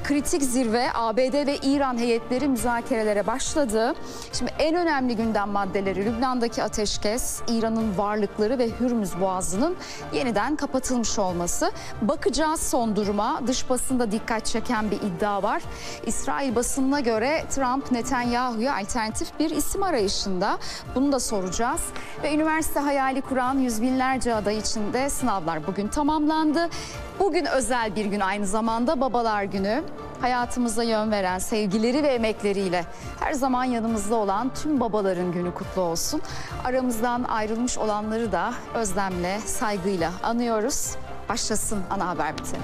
kritik zirve, ABD ve İran heyetleri müzakerelere başladı. Şimdi en önemli gündem maddeleri Lübnan'daki ateşkes, İran'ın varlıkları ve Hürmüz Boğazı'nın yeniden kapatılmış olması. Bakacağız son duruma. Dış basında dikkat çeken bir iddia var. İsrail basınına göre Trump Netanyahu'ya alternatif bir isim arayışında. Bunu da soracağız. Ve üniversite hayali kuran yüz binlerce aday için de sınavlar bugün tamamlandı. Bugün özel bir gün, aynı zamanda Babalar Günü. Hayatımıza yön veren, sevgileri ve emekleriyle her zaman yanımızda olan tüm babaların günü kutlu olsun. Aramızdan ayrılmış olanları da özlemle, saygıyla anıyoruz. Başlasın ana haber bülteni.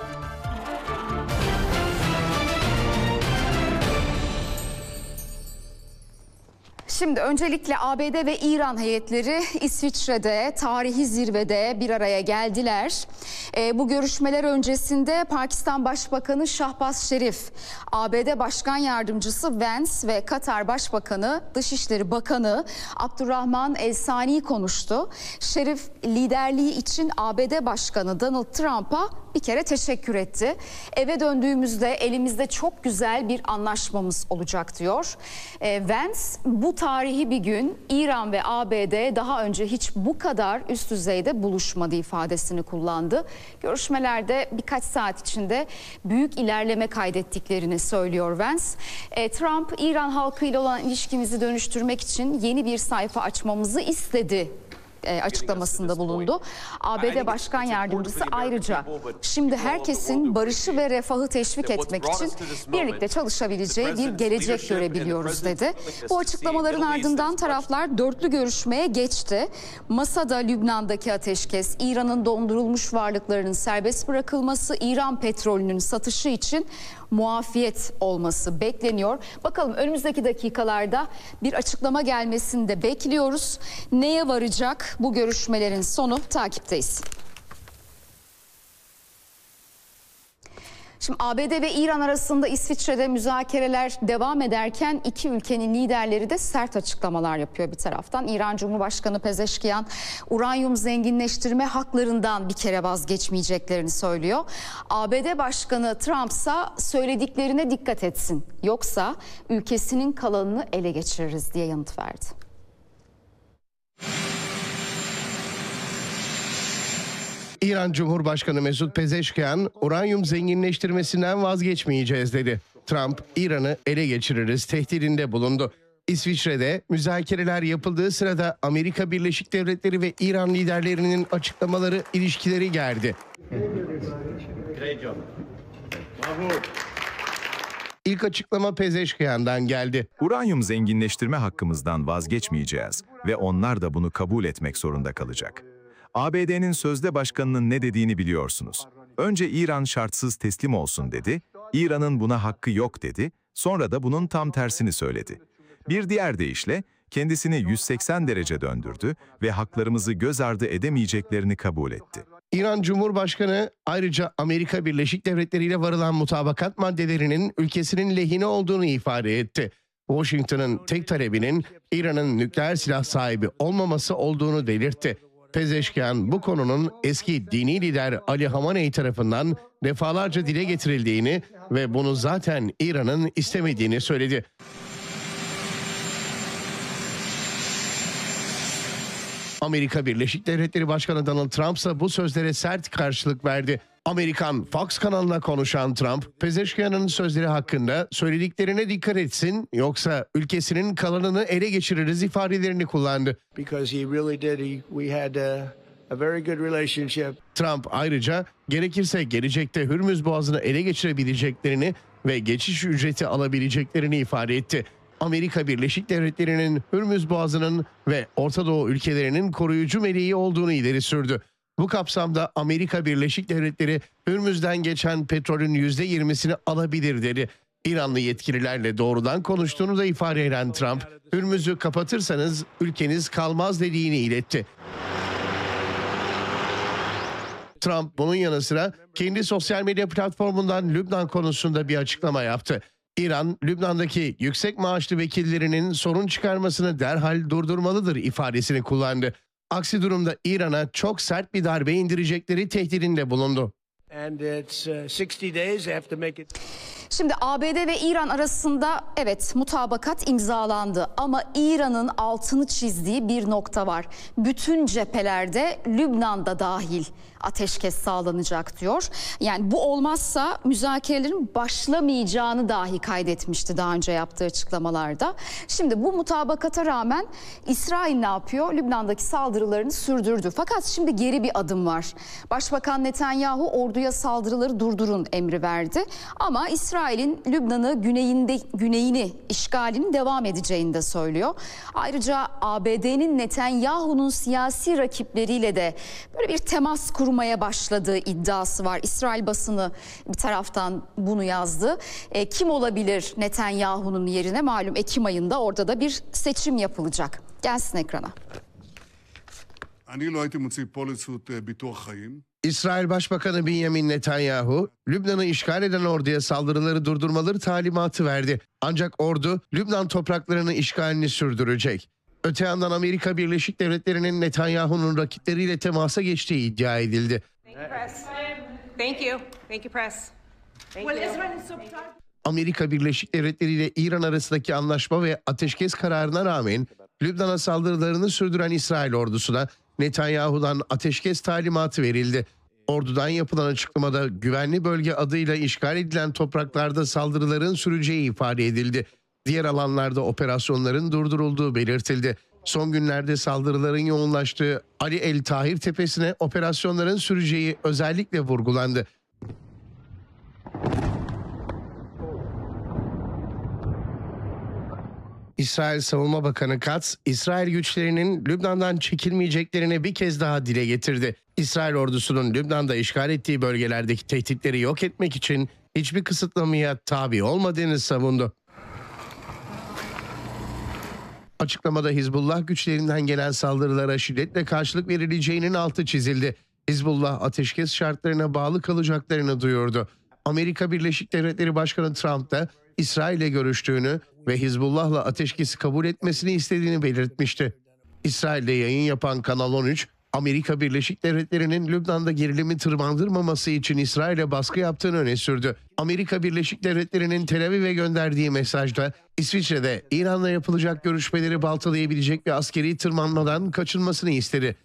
Şimdi öncelikle ABD ve İran heyetleri İsviçre'de tarihi zirvede bir araya geldiler. Bu görüşmeler öncesinde Pakistan Başbakanı Şahbaz Şerif, ABD Başkan Yardımcısı Vance ve Katar Başbakanı Dışişleri Bakanı Abdurrahman El-Sani konuştu. Şerif liderliği için ABD Başkanı Donald Trump'a bir kere teşekkür etti. Eve döndüğümüzde elimizde çok güzel bir anlaşmamız olacak diyor. Vance bu tarihi bir gün, İran ve ABD daha önce hiç bu kadar üst düzeyde buluşmadı ifadesini kullandı. Görüşmelerde birkaç saat içinde büyük ilerleme kaydettiklerini söylüyor Vance. Trump, İran halkıyla olan ilişkimizi dönüştürmek için yeni bir sayfa açmamızı istedi açıklamasında bulundu. ABD Başkan Yardımcısı ayrıca şimdi herkesin barışı ve refahı teşvik etmek için birlikte çalışabileceği bir gelecek görebiliyoruz dedi. Bu açıklamaların ardından taraflar dörtlü görüşmeye geçti. Masada Lübnan'daki ateşkes, İran'ın dondurulmuş varlıklarının serbest bırakılması, İran petrolünün satışı için muafiyet olması bekleniyor. Bakalım önümüzdeki dakikalarda bir açıklama gelmesini de bekliyoruz. Neye varacak bu görüşmelerin sonu, takipteyiz. Şimdi ABD ve İran arasında İsviçre'de müzakereler devam ederken iki ülkenin liderleri de sert açıklamalar yapıyor bir taraftan. İran Cumhurbaşkanı Pezeşkiyan uranyum zenginleştirme haklarından bir kere vazgeçmeyeceklerini söylüyor. ABD Başkanı Trump ise söylediklerine dikkat etsin, yoksa ülkesinin kalanını ele geçiririz diye yanıt verdi. İran Cumhurbaşkanı Mesut Pezeşkiyan, uranyum zenginleştirmesinden vazgeçmeyeceğiz dedi. Trump, İran'ı ele geçiririz tehdidinde bulundu. İsviçre'de müzakereler yapıldığı sırada Amerika Birleşik Devletleri ve İran liderlerinin açıklamaları ilişkileri gerdi. İlk açıklama Pezeşkiyan'dan geldi. Uranyum zenginleştirme hakkımızdan vazgeçmeyeceğiz ve onlar da bunu kabul etmek zorunda kalacak. ABD'nin sözde başkanının ne dediğini biliyorsunuz. Önce İran şartsız teslim olsun dedi, İran'ın buna hakkı yok dedi, sonra da bunun tam tersini söyledi. Bir diğer deyişle kendisini 180 derece döndürdü ve haklarımızı göz ardı edemeyeceklerini kabul etti. İran Cumhurbaşkanı ayrıca Amerika Birleşik Devletleri ile varılan mutabakat maddelerinin ülkesinin lehine olduğunu ifade etti. Washington'ın tek talebinin İran'ın nükleer silah sahibi olmaması olduğunu belirtti. Pezeşkiyan bu konunun eski dini lider Ali Hamaney tarafından defalarca dile getirildiğini ve bunu zaten İran'ın istemediğini söyledi. Amerika Birleşik Devletleri Başkanı Donald Trump ise bu sözlere sert karşılık verdi. Amerikan Fox kanalına konuşan Trump, Pezeşkiyan'ın sözleri hakkında söylediklerine dikkat etsin, yoksa ülkesinin kalanını ele geçiririz ifadelerini kullandı. Trump ayrıca gerekirse gelecekte Hürmüz Boğazı'nı ele geçirebileceklerini ve geçiş ücreti alabileceklerini ifade etti. Amerika Birleşik Devletleri'nin Hürmüz Boğazı'nın ve Orta Doğu ülkelerinin koruyucu meleği olduğunu ileri sürdü. Bu kapsamda Amerika Birleşik Devletleri Hürmüz'den geçen petrolün %20'sini alabilir dedi. İranlı yetkililerle doğrudan konuştuğunu da ifade eden Trump, Hürmüz'ü kapatırsanız ülkeniz kalmaz dediğini iletti. Trump bunun yanı sıra kendi sosyal medya platformundan Lübnan konusunda bir açıklama yaptı. İran, Lübnan'daki yüksek maaşlı vekillerinin sorun çıkarmasını derhal durdurmalıdır ifadesini kullandı. Aksi durumda İran'a çok sert bir darbe indirecekleri tehdidinde bulundu. Şimdi ABD ve İran arasında evet mutabakat imzalandı ama İran'ın altını çizdiği bir nokta var. Bütün cephelerde Lübnan'da dahil ateşkes sağlanacak diyor. Yani bu olmazsa müzakerelerin başlamayacağını dahi kaydetmişti daha önce yaptığı açıklamalarda. Şimdi bu mutabakata rağmen İsrail ne yapıyor? Lübnan'daki saldırılarını sürdürdü. Fakat şimdi geri bir adım var. Başbakan Netanyahu orduya saldırıları durdurun emri verdi. Ama İsrail'in Lübnan'ı güneyini işgalinin devam edeceğini de söylüyor. Ayrıca ABD'nin Netanyahu'nun siyasi rakipleriyle de böyle bir temas kurmaya başladığı iddiası var. İsrail basını bir taraftan bunu yazdı. Kim olabilir Netanyahu'nun yerine? Malum Ekim ayında orada da bir seçim yapılacak. Gelsin ekrana. İsrail Başbakanı Benjamin Netanyahu, Lübnan'ı işgal eden orduya saldırıları durdurmaları talimatı verdi. Ancak ordu Lübnan topraklarını işgalini sürdürecek. Öte yandan Amerika Birleşik Devletleri'nin Netanyahu'nun rakipleriyle temasa geçtiği iddia edildi. Thank you. Thank you, press. Thank you. Amerika Birleşik Devletleri ile İran arasındaki anlaşma ve ateşkes kararına rağmen Lübnan'a saldırılarını sürdüren İsrail ordusuna Netanyahu'dan ateşkes talimatı verildi. Ordudan yapılan açıklamada güvenli bölge adıyla işgal edilen topraklarda saldırıların süreceği ifade edildi. Diğer alanlarda operasyonların durdurulduğu belirtildi. Son günlerde saldırıların yoğunlaştığı Ali El Tahir Tepesi'ne operasyonların süreceği özellikle vurgulandı. İsrail Savunma Bakanı Katz, İsrail güçlerinin Lübnan'dan çekilmeyeceklerini bir kez daha dile getirdi. İsrail ordusunun Lübnan'da işgal ettiği bölgelerdeki tehditleri yok etmek için hiçbir kısıtlamaya tabi olmadığını savundu. Açıklamada Hizbullah güçlerinden gelen saldırılara şiddetle karşılık verileceğinin altı çizildi. Hizbullah ateşkes şartlarına bağlı kalacaklarını duyurdu. Amerika Birleşik Devletleri Başkanı Trump da İsrail'le görüştüğünü ve Hizbullah'la ateşkesi kabul etmesini istediğini belirtmişti. İsrail'de yayın yapan Kanal 13, Amerika Birleşik Devletleri'nin Lübnan'da gerilimi tırmandırmaması için İsrail'e baskı yaptığını öne sürdü. Amerika Birleşik Devletleri'nin Tel Aviv'e gönderdiği mesajda İsviçre'de İran'la yapılacak görüşmeleri baltalayabilecek bir askeri tırmanmadan kaçınmasını istedi.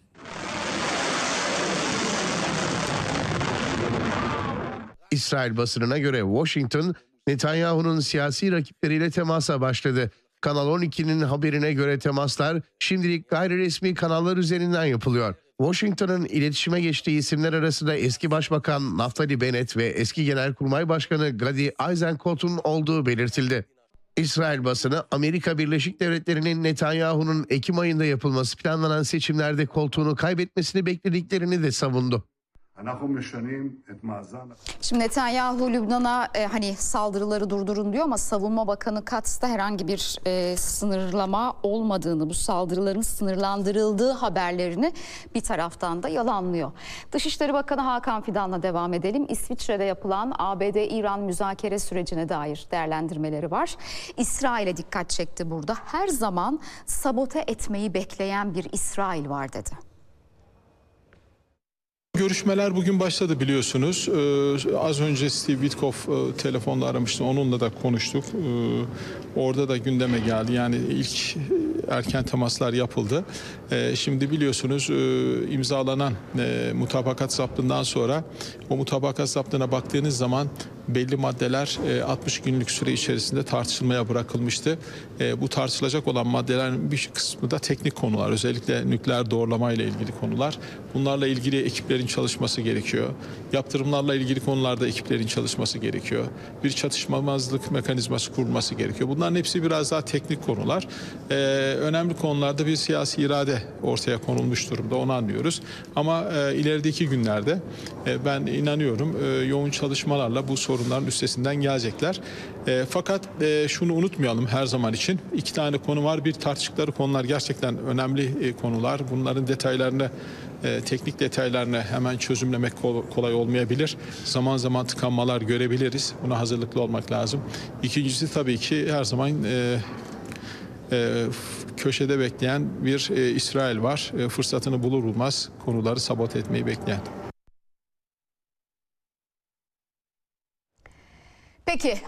İsrail basınına göre Washington, Netanyahu'nun siyasi rakipleriyle temasa başladı. Kanal 12'nin haberine göre temaslar şimdilik gayri resmi kanallar üzerinden yapılıyor. Washington'ın iletişime geçtiği isimler arasında eski Başbakan Naftali Bennett ve eski Genelkurmay Başkanı Gadi Eisenkot'un olduğu belirtildi. İsrail basını Amerika Birleşik Devletleri'nin Netanyahu'nun Ekim ayında yapılması planlanan seçimlerde koltuğunu kaybetmesini beklediklerini de savundu. Şimdi Netanyahu Lübnan'a hani saldırıları durdurun diyor ama Savunma Bakanı Katz da herhangi bir sınırlama olmadığını, bu saldırıların sınırlandırıldığı haberlerini bir taraftan da yalanlıyor. Dışişleri Bakanı Hakan Fidan'la devam edelim. İsviçre'de yapılan ABD-İran müzakere sürecine dair değerlendirmeleri var. İsrail'e dikkat çekti burada. Her zaman sabote etmeyi bekleyen bir İsrail var dedi. Görüşmeler bugün başladı biliyorsunuz. Az önce Steve Witkoff telefonla aramıştı. Onunla da konuştuk. Orada da gündeme geldi. Yani ilk erken temaslar yapıldı. Şimdi biliyorsunuz imzalanan mutabakat zaptından sonra o mutabakat zaptına baktığınız zaman belli maddeler 60 günlük süre içerisinde tartışılmaya bırakılmıştı. Bu tartışılacak olan maddelerin bir kısmı da teknik konular. Özellikle nükleer doğrulama ile ilgili konular. Bunlarla ilgili ekiplerin çalışması gerekiyor. Yaptırımlarla ilgili konularda ekiplerin çalışması gerekiyor. Bir çatışmamazlık mekanizması kurulması gerekiyor. Bunların hepsi biraz daha teknik konular. Önemli konularda bir siyasi irade ortaya konulmuş durumda. Onu anlıyoruz. Ama ilerideki günlerde ben inanıyorum yoğun çalışmalarla bu sorunların üstesinden gelecekler. Fakat şunu unutmayalım her zaman için. İki tane konu var. Bir tartıştıkları konular gerçekten önemli konular. Bunların detaylarını teknik detaylarını hemen çözümlemek kolay olmayabilir. Zaman zaman tıkanmalar görebiliriz. Buna hazırlıklı olmak lazım. İkincisi tabii ki her zaman köşede bekleyen bir İsrail var. Fırsatını bulur bulmaz konuları sabote etmeyi bekleyen. Peki